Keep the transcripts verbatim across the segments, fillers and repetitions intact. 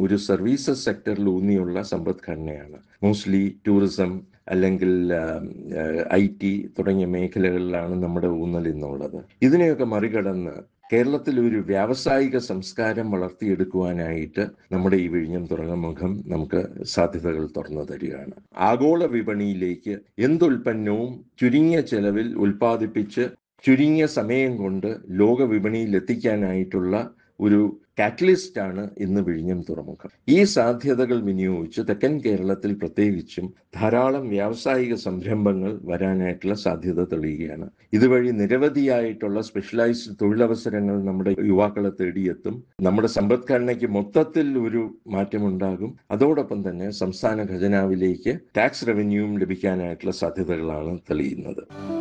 ഒരു സർവീസസ് സെക്ടറിൽ ഊന്നിയുള്ള സമ്പദ്ഘടനയാണ്. Mostly tourism അല്ലെങ്കിൽ ഐ ടി തുടങ്ങിയ മേഖലകളിലാണ് നമ്മുടെ ഊന്നൽ ഇന്നുള്ളത്. ഇതിനെയൊക്കെ മറികടന്ന് കേരളത്തിൽ ഒരു വ്യാവസായിക സംസ്കാരം വളർത്തിയെടുക്കുവാനായിട്ട് നമ്മുടെ ഈ വിഴിഞ്ഞം തുറമുഖം നമുക്ക് സാധ്യതകൾ തുറന്നു തരികയാണ്. ആഗോള വിപണിയിലേക്ക് എന്തുൽപ്പന്നവും ചുരുങ്ങിയ ചെലവിൽ ഉൽപ്പാദിപ്പിച്ച് ചുരുങ്ങിയ സമയം കൊണ്ട് ലോക വിപണിയിൽ എത്തിക്കാനായിട്ടുള്ള ഒരു കാറ്റലിസ്റ്റ് ആണ് ഇന്ന് വിഴിഞ്ഞം തുറമുഖം. ഈ സാധ്യതകൾ വിനിയോഗിച്ച് തെക്കൻ കേരളത്തിൽ പ്രത്യേകിച്ചും ധാരാളം വ്യാവസായിക സംരംഭങ്ങൾ വരാനായിട്ടുള്ള സാധ്യത തെളിയുകയാണ്. ഇതുവഴി നിരവധിയായിട്ടുള്ള സ്പെഷ്യലൈസ്ഡ് തൊഴിലവസരങ്ങൾ നമ്മുടെ യുവാക്കളെ തേടിയെത്തും. നമ്മുടെ സമ്പദ്ഘടനയ്ക്ക് മൊത്തത്തിൽ ഒരു മാറ്റമുണ്ടാകും. അതോടൊപ്പം തന്നെ സംസ്ഥാന ഖജനാവിലേക്ക് ടാക്സ് റവന്യൂവും ലഭിക്കാനായിട്ടുള്ള സാധ്യതകളാണ് തെളിയുന്നത്.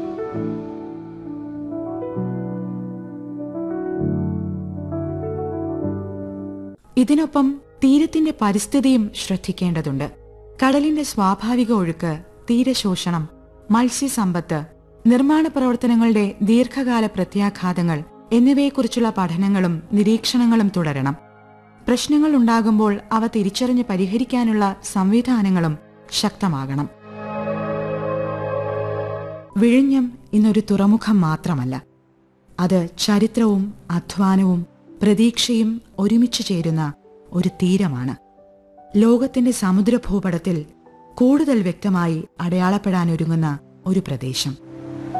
ഇതിനൊപ്പം തീരത്തിന്റെ പരിസ്ഥിതിയും ശ്രദ്ധിക്കേണ്ടതുണ്ട്. കടലിന്റെ സ്വാഭാവിക ഒഴുക്ക്, തീരശോഷണം, മത്സ്യസമ്പത്ത്, നിർമ്മാണ പ്രവർത്തനങ്ങളുടെ ദീർഘകാല പ്രത്യാഘാതങ്ങൾ എന്നിവയെക്കുറിച്ചുള്ള പഠനങ്ങളും നിരീക്ഷണങ്ങളും തുടരണം. പ്രശ്നങ്ങൾ ഉണ്ടാകുമ്പോൾ അവ തിരിച്ചറിഞ്ഞ് പരിഹരിക്കാനുള്ള സംവിധാനങ്ങളും ശക്തമാകണം. വിഴിഞ്ഞം ഇന്നൊരു തുറമുഖം മാത്രമല്ല, അത് ചരിത്രവും അധ്വാനവും പ്രതീക്ഷയും ഒരുമിച്ച് ചേരുന്ന ഒരു തീരമാണ്. ലോകത്തിന്റെ സമുദ്രഭൂപടത്തിൽ കൂടുതൽ വ്യക്തമായി അടയാളപ്പെടാനൊരുങ്ങുന്ന ഒരു പ്രദേശം.